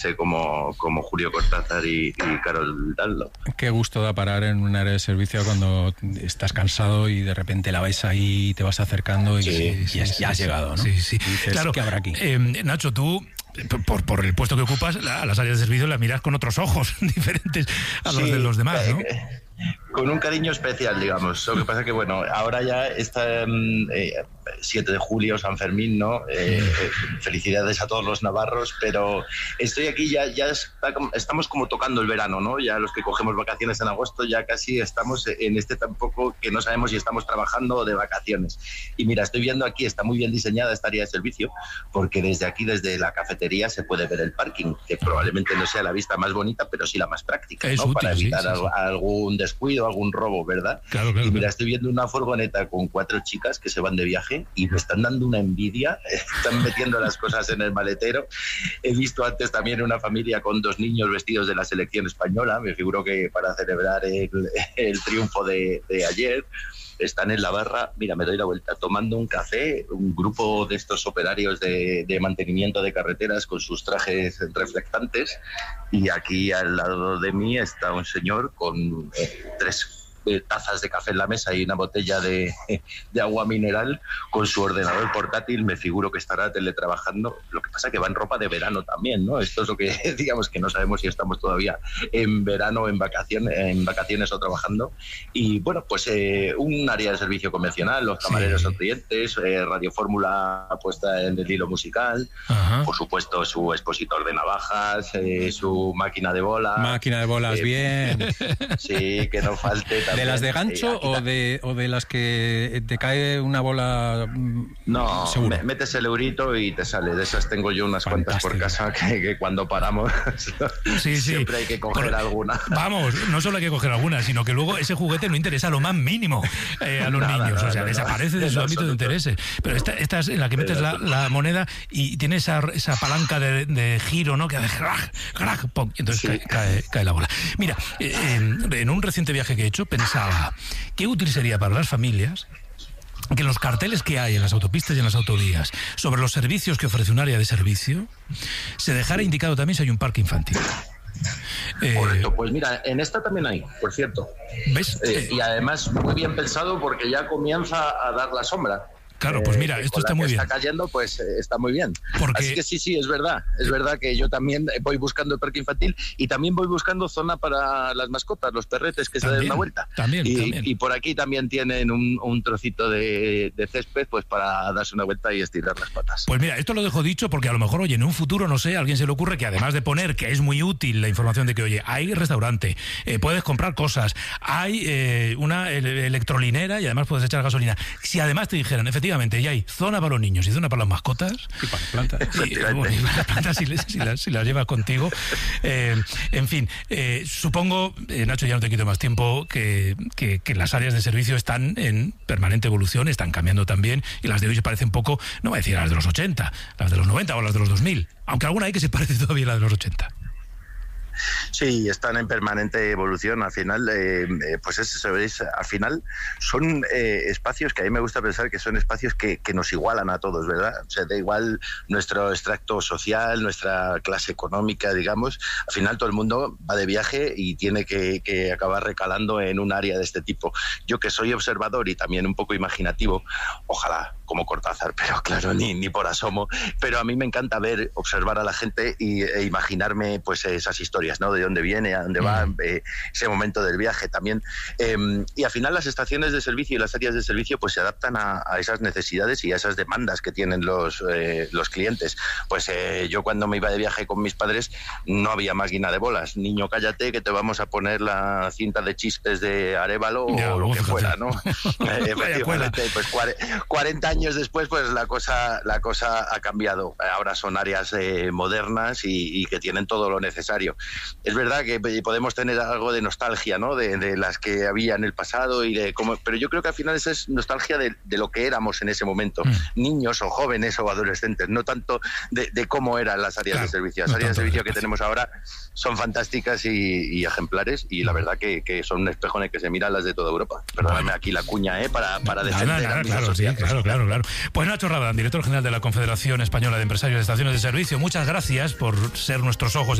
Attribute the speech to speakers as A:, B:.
A: como Julio Cortázar y Carol Dallo.
B: Qué gusto da parar en un área de servicio cuando estás cansado y de repente la ves ahí y te vas acercando y ya has llegado, ¿no?
C: Sí.
B: Dices,
C: Claro,
B: ¿qué habrá aquí?
C: Nacho, tú, por el puesto que ocupas, a las áreas de servicio las miras con otros ojos diferentes a los de los demás, ¿no?
A: Con un cariño especial, digamos. Lo que pasa que, bueno, ahora ya está 7 de julio, San Fermín, ¿no? Felicidades a todos los navarros, pero estoy aquí, ya estamos como tocando el verano, ¿no? Ya los que cogemos vacaciones en agosto, ya casi estamos en tampoco que no sabemos si estamos trabajando o de vacaciones. Y mira, estoy viendo aquí, está muy bien diseñada esta área de servicio, porque desde aquí, desde la cafetería, se puede ver el parking, que probablemente no sea la vista más bonita, pero sí la más práctica, ¿no?
C: Útil,
A: para evitar
C: sí.
A: algún descuido, algún robo, ¿verdad?
C: Claro.
A: Y mira, estoy viendo una furgoneta con 4 chicas que se van de viaje y me están dando una envidia, están metiendo las cosas en el maletero. He visto antes también una familia con 2 niños vestidos de la selección española, me figuro que para celebrar el triunfo de ayer. Están en la barra, mira, me doy la vuelta, tomando un café, un grupo de estos operarios de mantenimiento de carreteras con sus trajes reflectantes, y aquí al lado de mí está un señor con 3 tazas de café en la mesa y una botella de agua mineral con su ordenador portátil. Me figuro que estará teletrabajando. Lo que pasa es que va en ropa de verano también, ¿no? Esto es lo que digamos que no sabemos si estamos todavía en verano, en vacaciones o trabajando. Y bueno, pues un área de servicio convencional, los camareros son clientes, Radio Fórmula puesta en el hilo musical. Ajá. Por supuesto su expositor de navajas, su máquina de bolas.
B: Máquina de bolas, bien.
A: Sí, que no falte.
B: ¿De las de gancho o de las que te cae una bola?
A: No,
B: seguro.
A: Metes el eurito y te sale. De esas tengo yo unas cuantas por casa que cuando paramos siempre hay que coger alguna.
C: Vamos, no solo hay que coger alguna, sino que luego ese juguete no interesa lo más mínimo a los niños. O sea, desaparece de su ámbito de intereses. Pero esta es en la que metes la moneda y tiene esa palanca de giro, ¿no? Que hace crack, pum, y entonces cae la bola. Mira, en un reciente viaje que he hecho, pensaba qué útil sería para las familias que los carteles que hay en las autopistas y en las autovías sobre los servicios que ofrece un área de servicio se dejara indicado también si hay un parque infantil.
A: Correcto, pues mira, en esta también hay, por cierto.
C: ¿Ves?
A: Y además muy bien pensado porque ya comienza a dar la sombra.
C: Claro, pues mira, esto está muy bien.
A: Está cayendo, pues está muy bien.
C: Porque...
A: Así que sí, es verdad. Es verdad que yo también voy buscando el parque infantil y también voy buscando zona para las mascotas, los perretes que se den una vuelta.
C: También.
A: Y por aquí también tienen un trocito de césped pues para darse una vuelta y estirar las patas.
C: Pues mira, esto lo dejo dicho porque a lo mejor, oye, en un futuro, no sé, a alguien se le ocurre que además de poner que es muy útil la información de que, oye, hay restaurante, puedes comprar cosas, hay una electrolinera y además puedes echar gasolina. Si además te dijeran, efectivamente, ya hay zona para los niños y zona para las mascotas
B: y para las plantas,
C: y para las plantas si las llevas contigo, en fin, supongo, Nacho, ya no te quito más tiempo, que las áreas de servicio están en permanente evolución, están cambiando también, y las de hoy se parecen un poco, no voy a decir a las de los 80, las de los 90 o las de los 2000, aunque alguna hay que se parece todavía a la de los 80.
A: Sí, están en permanente evolución. Al final, pues eso es, al final son espacios que a mí me gusta pensar que son espacios que nos igualan a todos, ¿verdad? O sea, da igual nuestro extracto social, nuestra clase económica, digamos. Al final todo el mundo va de viaje y tiene que acabar recalando en un área de este tipo. Yo que soy observador y también un poco imaginativo, ojalá como Cortázar, pero claro, ni por asomo, pero a mí me encanta observar a la gente e imaginarme pues esas historias, ¿no? De dónde viene, a dónde va, ese momento del viaje también. Y al final las estaciones de servicio y las áreas de servicio pues se adaptan a esas necesidades y a esas demandas que tienen los clientes. Pues yo cuando me iba de viaje con mis padres no había máquina de bolas. Niño, cállate que te vamos a poner la cinta de chistes de Arévalo o lo que fuera, ¿no? Efectivamente, pues 40 años después pues la cosa ha cambiado. Ahora son áreas modernas y que tienen todo lo necesario. Es verdad que podemos tener algo de nostalgia, ¿no? De las que había en el pasado y de cómo, pero yo creo que al final esa es nostalgia de lo que éramos en ese momento, niños o jóvenes o adolescentes, no tanto de cómo eran las áreas de servicio. Las áreas de servicio que tenemos ahora son fantásticas y ejemplares, y la verdad que son un espejo en el que se miran las de toda Europa. Perdóname aquí la cuña, para defender a mis asociados.
C: Claro. claro. Pues Nacho Rabadán, director general de la Confederación Española de Empresarios de Estaciones de Servicio, muchas gracias por ser nuestros ojos